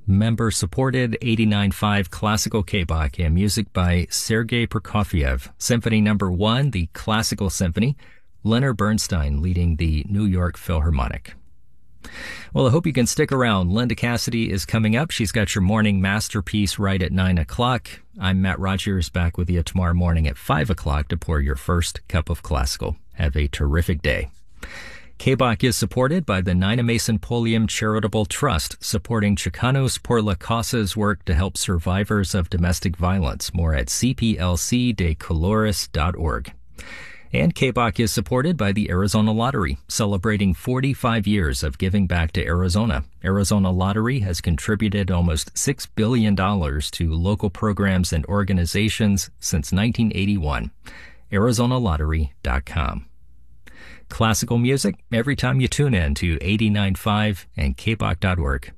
Member-supported 89.5 classical K-Bach and music by Sergei Prokofiev. Symphony Number 1, the Classical Symphony. Leonard Bernstein leading the New York Philharmonic. Well, I hope you can stick around. Linda Cassidy is coming up. She's got your morning masterpiece right at 9 o'clock. I'm Matt Rogers, back with you tomorrow morning at 5 o'clock to pour your first cup of classical. Have a terrific day. K-Bach is supported by the Nina Mason Pulliam Charitable Trust, supporting Chicanos por la Causa's work to help survivors of domestic violence. More at cplcdecolores.org. And K-Bach is supported by the Arizona Lottery, celebrating 45 years of giving back to Arizona. Arizona Lottery has contributed almost $6 billion to local programs and organizations since 1981. ArizonaLottery.com. Classical music every time you tune in to 89.5 and kbach.org.